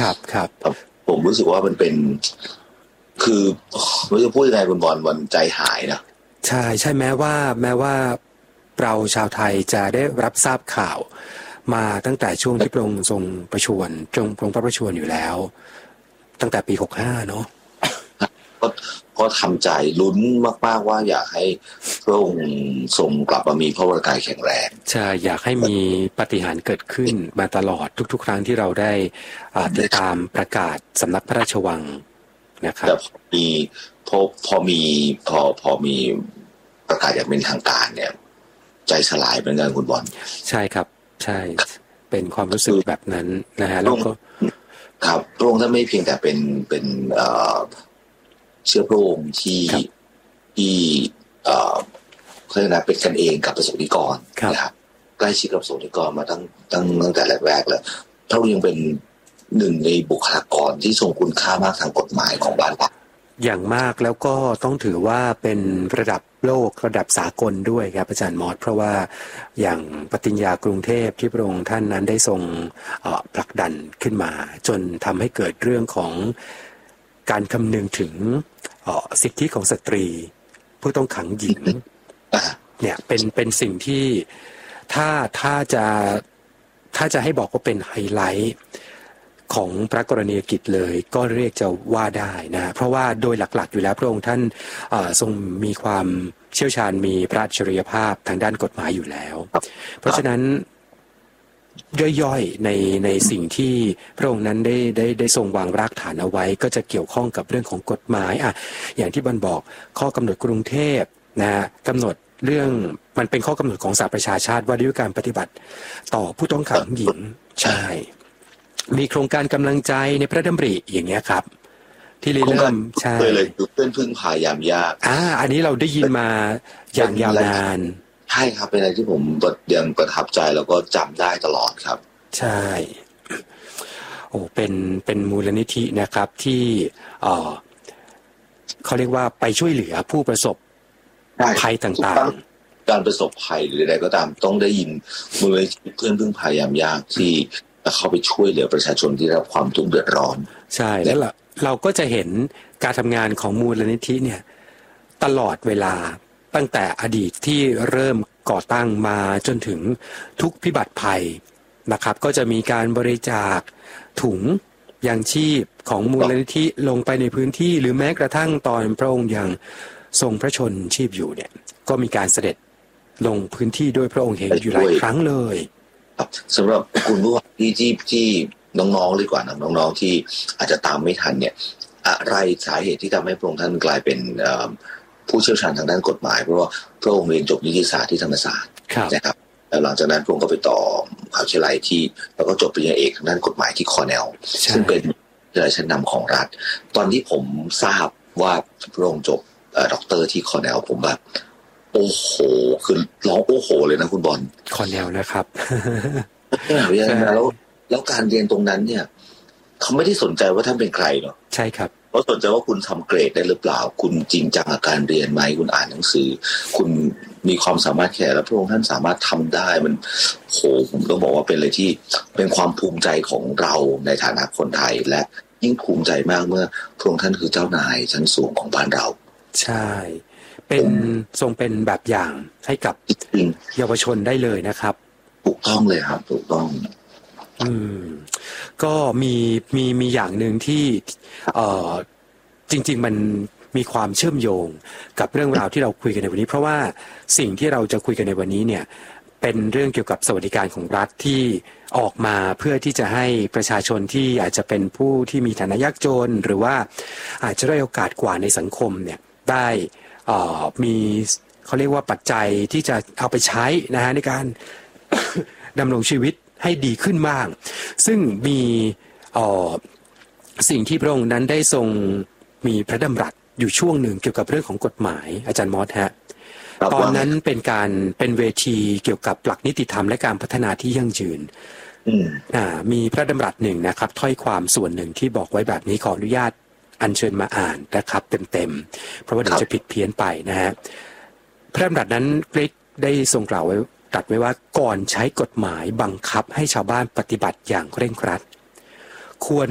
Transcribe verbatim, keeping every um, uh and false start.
ครับครับผมรู้สึกว่ามันเป็นคือไม่รู้จะพูดยังไงคุณบอลวันใจหายนะใช่ใช่แม้ว่าแม้ว่าเราชาวไทยจะได้รับทราบข่าวมาตั้งแต่ช่วงที่พระองค์ทรงประชวรทรงพระองค์พระประชวรอยู่แล้วตั้งแต่ปีหกสิบห้าเนาะก็ก็ทำใจลุ้นมากๆว่าอยากให้พระองค์ทรงกลับมามีพระวรกายแข็งแรงใช่อยากให้มีปาฏิหาริย์เกิดขึ้นมาตลอดทุกๆครั้งที่เราได้ติดตามประกาศสำนักพระราชวังนะครับแต่พอมีพอพอมีพอพอมีประกาศอย่างเป็นทางการเนี่ยใจสลายเหมือนกันคุณบอลใช่ครับใช่เป็นความรู้สึกแบบนั้นนะฮะแล้วก็ครับพระองค์ท่านไม่เพียงแต่เป็นเป็นเอ่อเชื้อพระองค์ที่ที่เอ่อเขาเรียกนะเป็นกันเองกับประสบนิกรนะครับใกล้ชิดกับประสบนิกรมาตั้งตั้งตั้งแต่แรกๆแล้วพระองค์ยังเป็นหนึ่งในบุคลากรที่ทรงคุณค่ามากทางกฎหมายของบ้านเราอย่างมากแล้วก็ต้องถือว่าเป็นระดับโลกระดับสากลด้วยครับอาจารย์มอสเพราะว่าอย่างปฏิญญากรุงเทพที่พระองค์ท่านนั้นได้ทรงผลักดันขึ้นมาจนทำให้เกิดเรื่องของการคำนึงถึงสิทธิของสตรีผู้ต้องขังหญิงเนี่ยเป็นเป็นสิ่งที่ถ้าถ้าจะถ้าจะให้บอกว่าเป็นไฮไลท์ของพระกรณียกิจเลยก็เรียกจะว่าได้นะเพราะว่าโดยหลักๆอยู่แล้วพระองค์ท่านทรงมีความเชี่ยวชาญมีพระอัจฉริยภาพทางด้านกฎหมายอยู่แล้วเพราะฉะนั้นย่อยๆในในสิ่งที่พระองค์นั้นได้ได้ได้ทรงวางรากฐานเอาไว้ก็จะเกี่ยวข้องกับเรื่องของกฎหมายอ่ะอย่างที่บรรบอกข้อกำหนดกรุงเทพนะกำหนดเรื่องมันเป็นข้อกำหนดของสหประชาชาติว่าด้วยการปฏิบัติต่อผู้ต้องขังหญิงใช่มีโครงการกำลังใจในพระดำริอย่างเงี้ยครับที่เริ่มใช่เลยคือเพื่อนพึ่งพายามยากอ่าอันนี้เราได้ยินมาอย่างยาวนานใช่ครับเป็นอะไรที่ผมยังประทับใจแล้วก็จำได้ตลอดครับใช่โอ้เป็นเป็นมูลนิธินะครับที่เอ่อเขาเรียกว่าไปช่วยเหลือผู้ประสบภัยต่างๆการประสบภัยหรืออะไรก็ตามต้องได้ยินมูลนิธิเพื่อนพึ่งพายามยากที่เข้าไปช่วยเหลือประชาชนที่ได้รับความทุกข์เดือดร้อนใช่แล้วเราเราก็จะเห็นการทำงานของมูลนิธิเนี่ยตลอดเวลาตั้งแต่อดีตที่เริ่มก่อตั้งมาจนถึงทุกพิบัติภัยนะครับก็จะมีการบริจาคถุงยางชีพของมูลนิธิลงไปในพื้นที่หรือแม้กระทั่งตอนพระองค์ยังทรงพระชนชีพอยู่เนี่ยก็มีการเสด็จลงพื้นที่ด้วยพระองค์เองอยู่หลายครั้งเลยสำหรับคุณผู้ฟังที่ที่ที่น้องๆเลยกว่านะน้องๆที่อาจจะตามไม่ทันเนี่ยอะไรสาเหตุที่ทำให้พระองค์ท่านกลายเป็นผู้เชี่ยวชาญทางด้านกฎหมายเพราะว่าพระองค์เรียนจบนิติศาสตร์ที่ธรรมศาสตร์นะครับแล้วหลังจากนั้นพระองค์ก็ไปต่อมหาวิทยาลัยที่แล้วก็จบปริญญาเอกทางด้านกฎหมายที่คอร์เนลซึ่งเป็นวิทยาลัยชั้นนำของรัฐตอนที่ผมทราบว่าพระองค์จบด็อกเตอร์ที่คอร์เนลผมแบบโอ้โหคือร้องโอ้โหเลยนะคุณบอลคอร์เนลนะครับแล้วแล้วการเรียนตรงนั้นเนี่ยเขาไม่ได้สนใจว่าท่านเป็นใครหรอกใช่ครับเขาสนใจว่าคุณทำเกรดได้หรือเปล่าคุณจริงจังกับการเรียนไหมคุณอ่านหนังสือคุณมีความสามารถแค่แล้วพระองค์ท่านสามารถทำได้มันโหผมต้องบอกว่าเป็นอะไรที่เป็นความภูมิใจของเราในฐานะคนไทยและยิ่งภูมิใจมากเมื่อพระองค์ท่านคือเจ้านายชั้นสูงของบ้านเราใช่เป็นทรงเป็นแบบอย่างให้กับเยาวชนได้เลยนะครับถูกต้องเลยครับถูกต้องอืมก็มีมีมีอย่างหนึ่งที่เอ่อจริงๆมันมีความเชื่อมโยงกับเรื่องราวที่เราคุยกันในวันนี้เพราะว่าสิ่งที่เราจะคุยกันในวันนี้เนี่ยเป็นเรื่องเกี่ยวกับสวัสดิการของรัฐที่ออกมาเพื่อที่จะให้ประชาชนที่อาจจะเป็นผู้ที่มีฐานะยากจนหรือว่าอาจจะได้โอกาสกว่าในสังคมเนี่ยได้เอ่อมีเขาเรียกว่าปัจจัยที่จะเอาไปใช้นะฮะในการ ดำรงชีวิตให้ดีขึ้นบ้างซึ่งมีสิ่งที่พระองค์นั้นได้ทรงมีพระดำรัสอยู่ช่วงหนึ่งเกี่ยวกับเรื่องของกฎหมายอาจารย์มอสฮะตอนนั้นเป็นการเป็นเวทีเกี่ยวกับหลักนิติธรรมและการพัฒนาที่ยั่งยืนอ่ามีพระดำรัสหนึ่งนะครับถ้อยความส่วนหนึ่งที่บอกไว้แบบนี้ขออนุญาตอัญเชิญมาอ่านนะครับเต็มๆเพราะว่าเดี๋ยวจะผิดเพี้ยนไปนะฮะพระดำรัสนั้นได้ทรงกล่าวไว้ตรัสไว้ว่าก่อนใช้กฎหมายบังคับให้ชาวบ้านปฏิบัติอย่างเคร่งครัดควร